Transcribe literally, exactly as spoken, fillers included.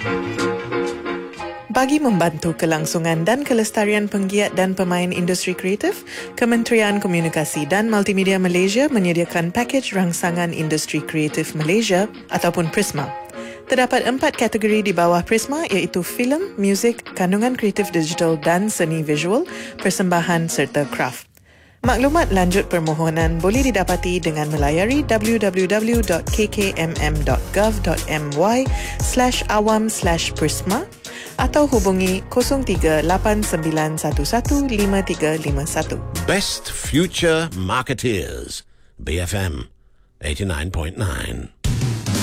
Bagi membantu kelangsungan dan kelestarian penggiat dan pemain industri kreatif, Kementerian Komunikasi dan Multimedia Malaysia menyediakan pakej rangsangan industri kreatif Malaysia ataupun Prisma. Terdapat empat kategori di bawah Prisma iaitu filem, muzik, kandungan kreatif digital dan seni visual, persembahan serta kraft. Maklumat lanjut permohonan boleh didapati dengan melayari w w w dot k k m m dot gov dot m y slash awam slash prisma atau hubungi kosong tiga lapan sembilan satu satu lima tiga lima satu. Best Future Marketeers, B F M eighty-nine point nine.